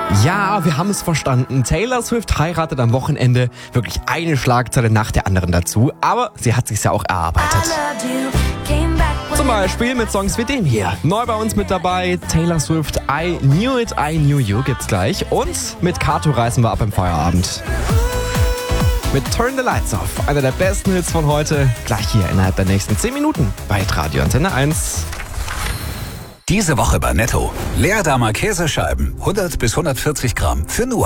Ja, wir haben es verstanden. Taylor Swift heiratet am Wochenende. Wirklich eine Schlagzeile nach der anderen dazu. Aber sie hat sich's ja auch erarbeitet. Zum Beispiel mit Songs wie dem hier. Neu bei uns mit dabei Taylor Swift, I Knew It, I Knew You gibt's gleich. Und mit Kato reißen wir ab im Feierabend. Mit Turn the Lights Off, einer der besten Hits von heute. Gleich hier innerhalb der nächsten 10 Minuten bei Radio Antenne 1. Diese Woche bei Netto. Leerdamer Käsescheiben, 100 bis 140 Gramm, für nur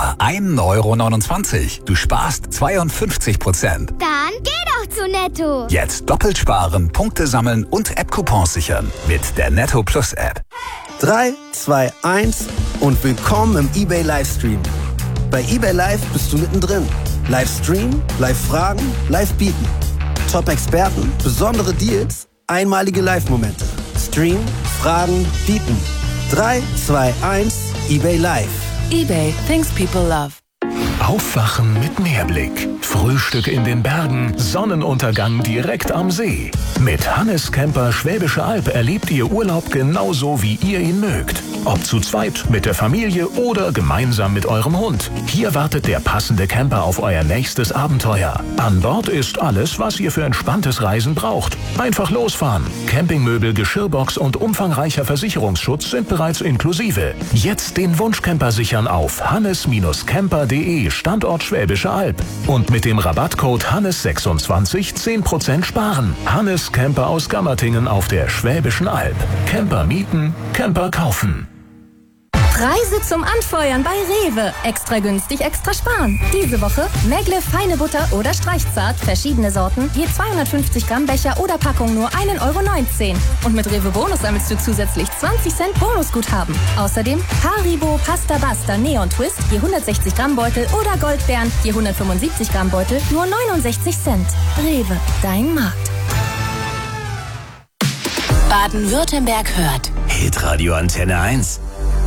1,29 €. Du sparst 52%. Dann geh doch zu Netto. Jetzt doppelt sparen, Punkte sammeln und App-Coupons sichern mit der Netto Plus App. 3, 2, 1 und willkommen im eBay Livestream. Bei eBay Live bist du mittendrin. Livestream, Live-Fragen, Live-Bieten. Top-Experten, besondere Deals, einmalige Live-Momente. Stream, Fragen, Bieten. 3, 2, 1, eBay Live. eBay, things people love. Aufwachen mit Meerblick. Frühstück in den Bergen, Sonnenuntergang direkt am See. Mit Hannes Camper Schwäbische Alb erlebt ihr Urlaub genauso, wie ihr ihn mögt. Ob zu zweit, mit der Familie oder gemeinsam mit eurem Hund. Hier wartet der passende Camper auf euer nächstes Abenteuer. An Bord ist alles, was ihr für entspanntes Reisen braucht. Einfach losfahren. Campingmöbel, Geschirrbox und umfangreicher Versicherungsschutz sind bereits inklusive. Jetzt den Wunschcamper sichern auf hannes-camper.de, Standort Schwäbische Alb. Und mit dem Rabattcode Hannes26 10% sparen. Hannes Camper aus Gammertingen auf der Schwäbischen Alb. Camper mieten, Camper kaufen. Preise zum Anfeuern bei Rewe. Extra günstig, extra sparen. Diese Woche Megle, feine Butter oder Streichzart, verschiedene Sorten, je 250 Gramm Becher oder Packung nur 1,19 €. Und mit Rewe Bonus sammelst du zusätzlich 20 Cent Bonusguthaben. Außerdem Haribo, Pasta Basta, Neon Twist, je 160 Gramm Beutel oder Goldbeeren, je 175 Gramm Beutel, nur 69 Cent. Rewe, dein Markt. Baden-Württemberg hört Hitradio Antenne 1.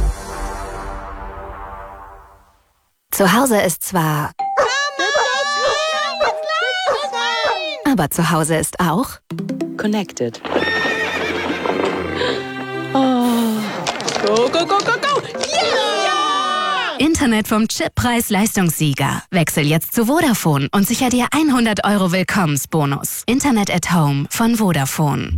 Zu Hause ist zwar... Aber zu Hause ist auch... Connected. Oh. Go, go, go, go, go! Yeah! Internet vom Chip-Preis-Leistungssieger. Wechsel jetzt zu Vodafone und sicher dir 100 € Willkommensbonus. Internet at Home von Vodafone.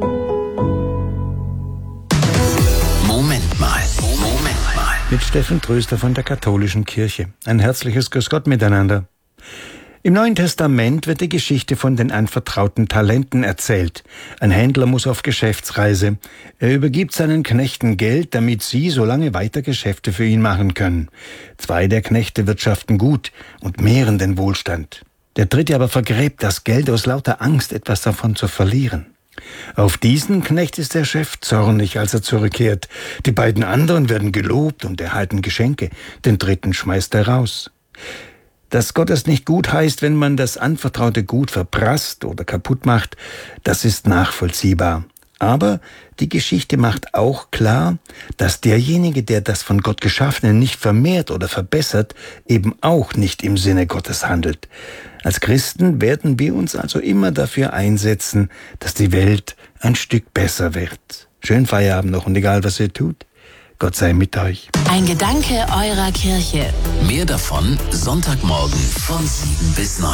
Moment mal. Mit Steffen Tröster von der Katholischen Kirche. Ein herzliches Grüß Gott miteinander. Im Neuen Testament wird die Geschichte von den anvertrauten Talenten erzählt. Ein Händler muss auf Geschäftsreise. Er übergibt seinen Knechten Geld, damit sie so lange weiter Geschäfte für ihn machen können. 2 der Knechte wirtschaften gut und mehren den Wohlstand. Der 3. aber vergräbt das Geld aus lauter Angst, etwas davon zu verlieren. Auf diesen Knecht ist der Chef zornig, als er zurückkehrt. Die beiden anderen werden gelobt und erhalten Geschenke. Den 3. schmeißt er raus. Dass Gott es nicht gut heißt, wenn man das anvertraute Gut verprasst oder kaputt macht, das ist nachvollziehbar. Aber die Geschichte macht auch klar, dass derjenige, der das von Gott Geschaffene nicht vermehrt oder verbessert, eben auch nicht im Sinne Gottes handelt. Als Christen werden wir uns also immer dafür einsetzen, dass die Welt ein Stück besser wird. Schönen Feierabend noch und egal, was ihr tut, Gott sei mit euch. Ein Gedanke eurer Kirche. Mehr davon Sonntagmorgen von 7 bis 9.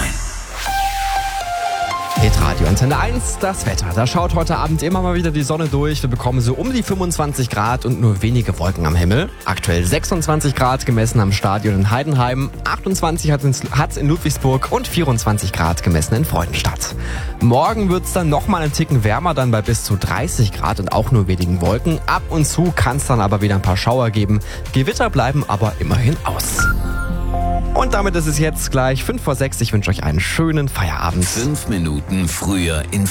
Hitradio Antenne 1, das Wetter. Da schaut heute Abend immer mal wieder die Sonne durch. Wir bekommen so um die 25 Grad und nur wenige Wolken am Himmel. Aktuell 26 Grad gemessen am Stadion in Heidenheim, 28 hat's in Ludwigsburg und 24 Grad gemessen in Freudenstadt. Morgen wird's dann nochmal einen Ticken wärmer, dann bei bis zu 30 Grad und auch nur wenigen Wolken. Ab und zu kann's dann aber wieder ein paar Schauer geben. Gewitter bleiben aber immerhin aus. Und damit ist es jetzt gleich 5 vor 6. Ich wünsche euch einen schönen Feierabend. 5 Minuten früher in